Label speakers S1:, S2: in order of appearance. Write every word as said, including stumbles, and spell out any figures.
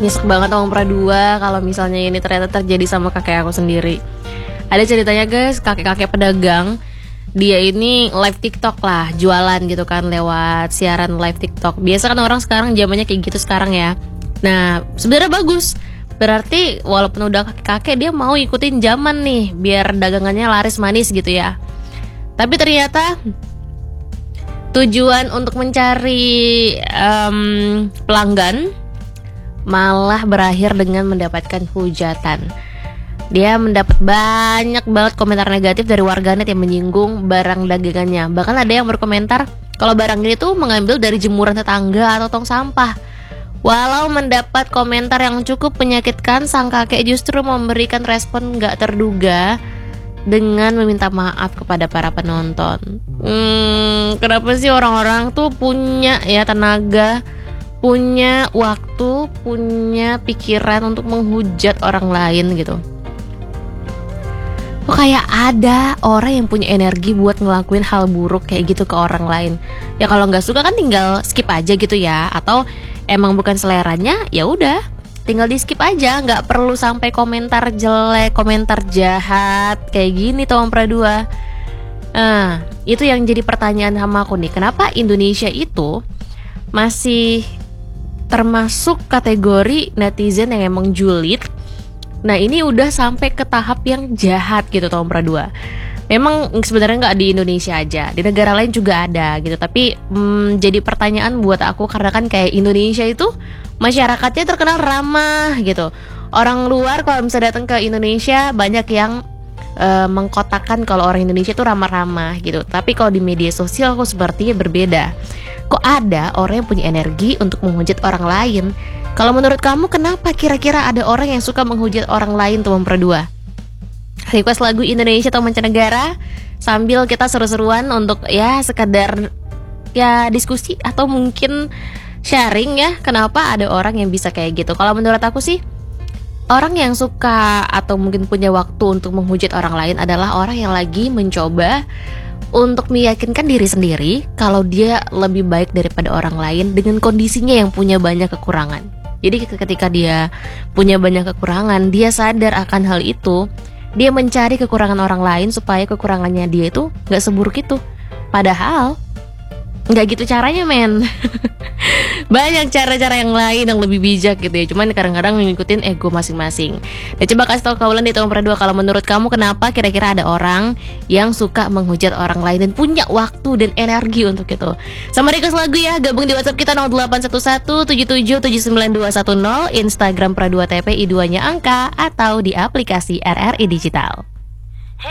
S1: Nyesek banget Om Pradua kalau misalnya ini ternyata terjadi sama kakek aku sendiri. Ada ceritanya guys, kakek-kakek pedagang, dia ini live TikTok lah, jualan gitu kan lewat siaran live TikTok. Biasa kan orang sekarang zamannya kayak gitu sekarang ya. Nah sebenarnya bagus, berarti walaupun udah kakek-kakek dia mau ikutin zaman nih biar dagangannya laris manis gitu ya. Tapi ternyata tujuan untuk mencari um, pelanggan malah berakhir dengan mendapatkan hujatan. Dia mendapat banyak banget komentar negatif dari warganet yang menyinggung barang dagangannya. Bahkan ada yang berkomentar kalau barang ini tuh mengambil dari jemuran tetangga atau tong sampah. Walau mendapat komentar yang cukup menyakitkan, sang kakek justru memberikan respon gak terduga dengan meminta maaf kepada para penonton. Hmm, kenapa sih orang-orang tuh punya ya tenaga, punya waktu, punya pikiran untuk menghujat orang lain gitu. Kok kayak ada orang yang punya energi buat ngelakuin hal buruk kayak gitu ke orang lain. Ya kalau nggak suka kan tinggal skip aja gitu ya. Atau emang bukan seleranya, ya udah tinggal di skip aja. Nggak perlu sampai komentar jelek, komentar jahat kayak gini tuh Om Pradua. Nah itu yang jadi pertanyaan sama aku nih. Kenapa Indonesia itu masih termasuk kategori netizen yang emang julid? Nah ini udah sampai ke tahap yang jahat gitu Tom Pradua. Memang sebenarnya nggak di Indonesia aja, di negara lain juga ada gitu. Tapi hmm, jadi pertanyaan buat aku karena kan kayak Indonesia itu masyarakatnya terkenal ramah gitu. Orang luar kalau misalnya datang ke Indonesia banyak yang uh, mengkotakan kalau orang Indonesia itu ramah-ramah gitu. Tapi kalau di media sosial kok sepertinya berbeda. Kok ada orang yang punya energi untuk menghujat orang lain? Kalau menurut kamu kenapa kira-kira ada orang yang suka menghujat orang lain tuh Om Pradua? Request lagu Indonesia atau mancanegara sambil kita seru-seruan untuk ya sekadar ya diskusi atau mungkin sharing ya kenapa ada orang yang bisa kayak gitu. Kalau menurut aku sih orang yang suka atau mungkin punya waktu untuk menghujat orang lain adalah orang yang lagi mencoba untuk meyakinkan diri sendiri kalau dia lebih baik daripada orang lain dengan kondisinya yang punya banyak kekurangan. Jadi ketika dia punya banyak kekurangan, dia sadar akan hal itu, dia mencari kekurangan orang lain supaya kekurangannya dia itu gak seburuk itu. Padahal gak gitu caranya men. Banyak cara-cara yang lain yang lebih bijak gitu ya. Cuman kadang-kadang ngikutin ego masing-masing. Nah coba kasih tau kaulan di Tom Pradua, kalau menurut kamu kenapa kira-kira ada orang yang suka menghujat orang lain dan punya waktu dan energi untuk itu. Sama request lagu ya, gabung di WhatsApp kita nol delapan satu satu tujuh tujuh tujuh sembilan dua satu nol, Instagram Pradua T P I dua nya angka, atau di aplikasi R R I Digital.